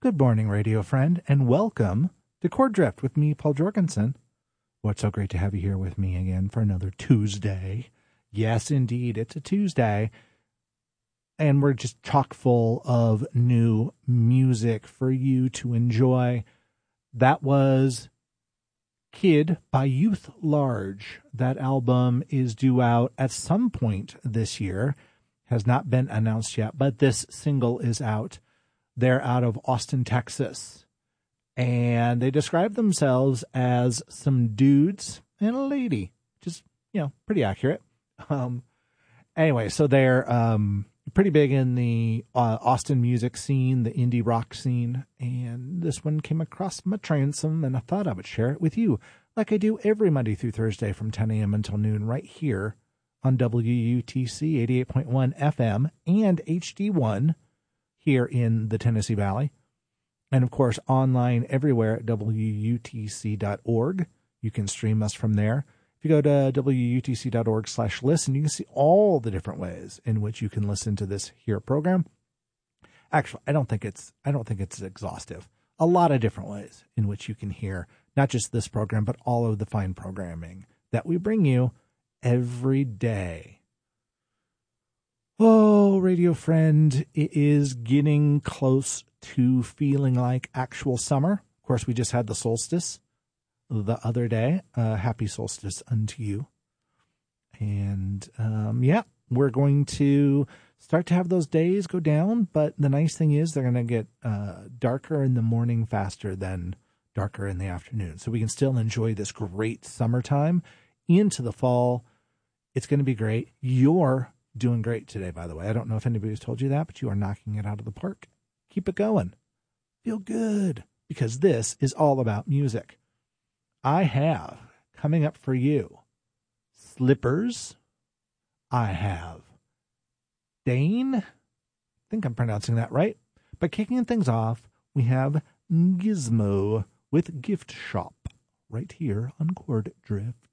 Good morning, radio friend, and welcome to Chord Drift with me, Paul Jorgensen. Well, it's so great to have you here with me again for another Tuesday. Yes, indeed, it's a Tuesday, and we're just chock full of new music for you to enjoy. That was Kid by Youth Large. That album is due out at some point this year. Has not been announced yet, but this single is out. They're out of Austin, Texas, and they describe themselves as some dudes and a lady, which is, pretty accurate. Anyway, so they're pretty big in the Austin music scene, the indie rock scene, and this one came across my transom, and I thought I would share it with you, like I do every Monday through Thursday from 10 a.m. until noon, right here on WUTC 88.1 FM and HD1. Here in the Tennessee Valley. And, of course, online everywhere at WUTC.org. You can stream us from there. If you go to WUTC.org/listen, you can see all the different ways in which you can listen to this here program. Actually, I don't think it's exhaustive. A lot of different ways in which you can hear not just this program, but all of the fine programming that we bring you every day. Oh, radio friend, it is getting close to feeling like actual summer. Of course, we just had the solstice the other day. Happy solstice unto you. And, we're going to start to have those days go down. But the nice thing is they're going to get darker in the morning faster than darker in the afternoon. So we can still enjoy this great summertime into the fall. It's going to be great. You're doing great today, by the way. I don't know if anybody's told you that, but you are knocking it out of the park. Keep it going. Feel good, because this is all about music. I have, coming up for you, Slippers. I have Dane. I think I'm pronouncing that right. But kicking things off, we have Gizmo with Gift Shop right here on Chord Drift.